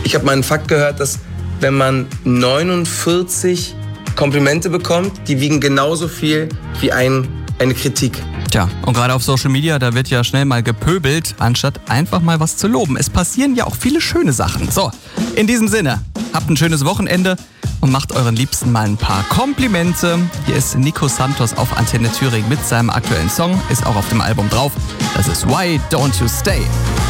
Ich habe mal einen Fakt gehört, dass wenn man 49 Komplimente bekommt, die wiegen genauso viel wie eine Kritik. Tja, und gerade auf Social Media, da wird ja schnell mal gepöbelt, anstatt einfach mal was zu loben. Es passieren ja auch viele schöne Sachen. So, in diesem Sinne, habt ein schönes Wochenende und macht euren Liebsten mal ein paar Komplimente. Hier ist Nico Santos auf Antenne Thüringen mit seinem aktuellen Song, ist auch auf dem Album drauf. Das ist Why Don't You Stay?